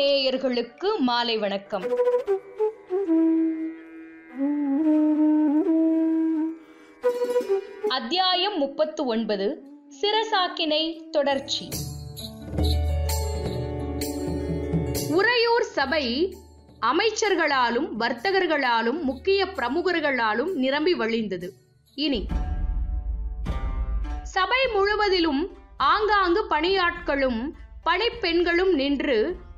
நேயர்களுக்கு மாலை வணக்கம். அத்தியாயம் 39 சிரசாக்கினை தொடர்ச்சி. உறையூர் சபை அமைச்சர்களாலும் வர்த்தகர்களாலும் முக்கிய பிரமுகர்களாலும் நிரம்பி வழிந்தது. இனி சபை முழுவதிலும் ஆங்காங்கு பணியாட்களும் பணிப்பெண்களும் நின்று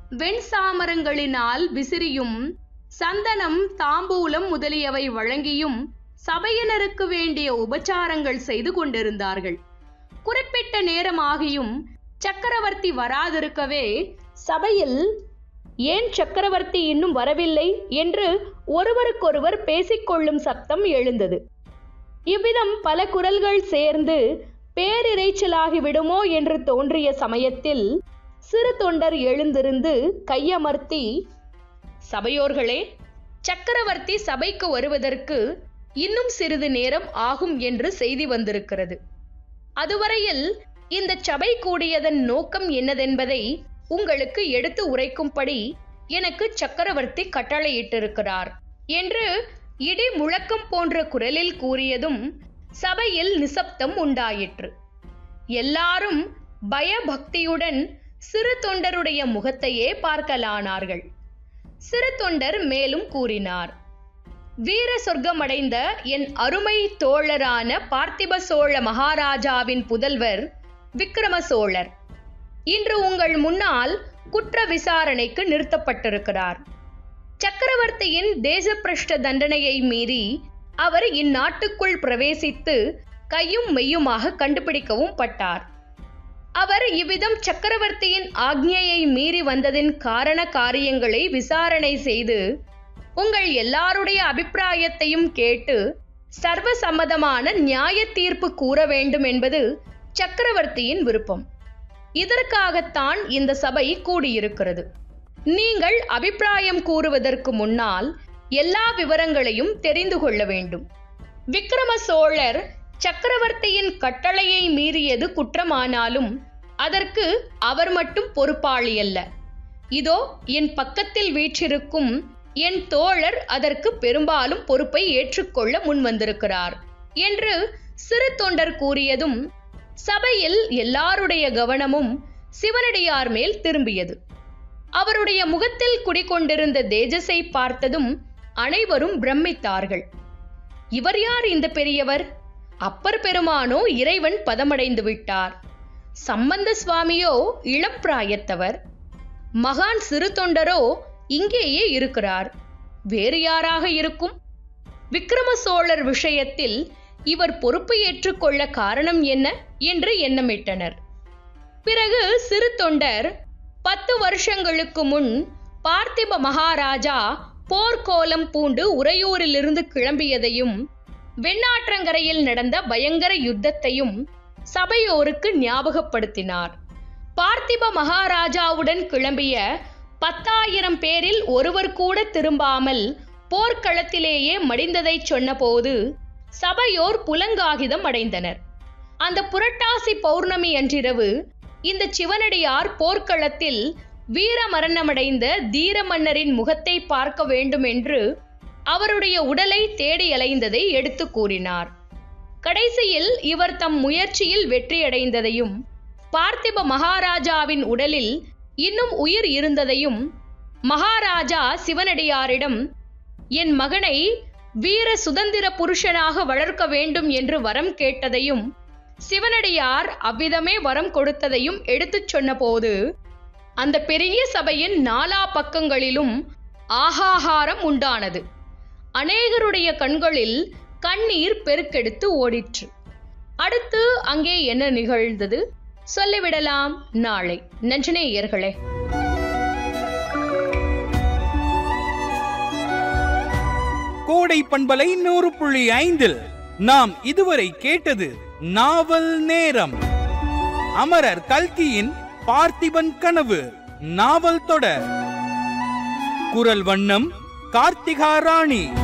வெண்சாமரங்களினால் விசிறியும் சந்தனம் தாம்பூலம் முதலியவை வழங்கியும் சபையினருக்கு வேண்டிய உபச்சாரங்கள் செய்து கொண்டிருந்தார்கள். குறிப்பிட்ட நேரமாகியும் சக்கரவர்த்தி வராதிருக்கவே சபையில் ஏன் சக்கரவர்த்தி இன்னும் வரவில்லை என்று ஒருவருக்கொருவர் பேசிக்கொள்ளும் சப்தம் எழுந்தது. இவ்விதம் பல குரல்கள் சேர்ந்து பேரிரைச்சலாகி விடுமோ என்று தோன்றிய சமயத்தில் சிறு தொண்டர் எழுந்திருந்து கையமர்த்தி, சபையோர்களே, சக்கரவர்த்தி சபைக்கு வருவதற்கு இன்னும் சிறிது நேரம் ஆகும் என்று செய்தி வந்திருக்கிறது. அதுவரையில் இந்த சபை கூடியதன் நோக்கம் என்னதென்பதை உங்களுக்கு எடுத்து உரைக்கும்படி எனக்கு சக்கரவர்த்தி கட்டளையிட்டிருக்கிறார் என்று இடி முழக்கம் போன்ற குரலில் கூறியதும் சபையில் நிசப்தம் உண்டாயிற்று. எல்லாரும் பயபக்தியுடன் சிறு தொண்டருடைய முகத்தையே பார்க்கலானார்கள். சிறு தொண்டர் மேலும் கூறினார், வீர சொர்க்கமடைந்த என் அருமை தோழரான பார்த்திப சோழ மகாராஜாவின் புதல்வர் விக்கிரம சோழர் இன்று உங்கள் முன்னால் குற்ற விசாரணைக்கு நிறுத்தப்பட்டிருக்கிறார். சக்கரவர்த்தியின் தேசப்பிரஷ்ட தண்டனையை மீறி அவர் இந்நாட்டுக்குள் பிரவேசித்து கையும் மெய்யுமாக கண்டுபிடிக்கவும் பட்டார். அவர் இவ்விதம் சக்கரவர்த்தியின் ஆக்ஞையை மீறி வந்ததின் காரண காரியங்களை விசாரணை செய்து உங்கள் எல்லாருடைய அபிப்பிராயத்தையும் கேட்டு சர்வசம்மதமான நியாய தீர்ப்பு கூற வேண்டும் என்பது சக்கரவர்த்தியின் விருப்பம். இதற்காகத்தான் இந்த சபை கூடியிருக்கிறது. நீங்கள் அபிப்பிராயம் கூறுவதற்கு முன்னால் எல்லா விவரங்களையும் தெரிந்து கொள்ள வேண்டும். விக்கிரம சோழர் சக்கரவர்த்தியின் கட்டளையை மீறியது குற்றமானாலும் அதற்கு அவர் மட்டும் பொறுப்பாளி அல்ல. இதோ என் பக்கத்தில் வீற்றிருக்கும் என் தோழர் அதற்கு பெரும்பாலும் பொறுப்பை ஏற்றுக்கொள்ள முன்வந்திருக்கிறார் என்று சிறு தொண்டர் கூறியதும் சபையில் எல்லாருடைய கவனமும் சிவனடியார் மேல் திரும்பியது. அவருடைய முகத்தில் குடிகொண்டிருந்த தேஜஸை பார்த்ததும் அனைவரும் பிரமித்தார்கள். இவர் யார் இந்த பெரியவர்? அப்பர் பெருமானோ இறைவன் பதமடைந்து விட்டார். சம்பந்த சுவாமியோ இளம் பிராயத்தவர். மகான் சிறு தொண்டரோ இங்கேயே இருக்கிறார். வேறு யாராக இருக்கும்? விக்கிரம சோழர் விஷயத்தில் இவர் பொறுப்பு ஏற்றுக்கொள்ள காரணம் என்ன என்று எண்ணமிட்டனர். பிறகு சிறு தொண்டர் 10 வருஷங்களுக்கு முன் பார்த்திப மகாராஜா போர்க்கோலம் பூண்டு உறையூரிலிருந்து கிளம்பியதையும் வெண்ணாற்றங்கரையில் நடந்த பயங்கர யுத்தத்தையும் சபையோருக்கு ஞாபகப்படுத்தினார். பார்த்திப மகாராஜாவுடன் கிளம்பிய 10,000 பேரில் ஒருவர் கூட திரும்பாமல் போர்க்களத்திலேயே மடிந்ததை சொன்னபோது சபையோர் புலங்காகிதம் அடைந்தனர். அந்த புரட்டாசி பௌர்ணமி அன்றிரவு இந்த சிவனடியார் போர்க்களத்தில் வீர மரணமடைந்த தீர மன்னரின் முகத்தை பார்க்க வேண்டும் என்று அவருடைய உடலை தேடி அலைந்ததை எடுத்து கூறினார். கடைசியில் இவர் தம் முயற்சியில் வெற்றியடைந்ததையும் பார்த்திப மகாராஜாவின் உடலில் இன்னும் உயிர் இருந்ததையும் மகாராஜா சிவனடியாரிடம் என் மகனை வீர சுதந்திர புருஷனாக வளர்க்க வேண்டும் என்று வரம் கேட்டதையும் சிவனடியார் அவ்விதமே வரம் கொடுத்ததையும் எடுத்துச் சொன்னபோது அந்த பெரிய சபையின் 4 பக்கங்களிலும் ஆகாகாரம் உண்டானது. அநேகருடைய கண்களில் கண்ணீர் பெருக்கெடுத்து ஓடிற்று. அடுத்து அங்கே என்ன நிகழ்ந்தது சொல்லிவிடலாம் நாளை. நன்றி நேயர்களே. கோடை பண்பலை 100.5 நாம் இதுவரை கேட்டது நாவல் நேரம். அமரர் கல்கியின் பார்த்திபன் கனவு நாவல் தொடர். குரல் வண்ணம் கார்த்திகா ராணி.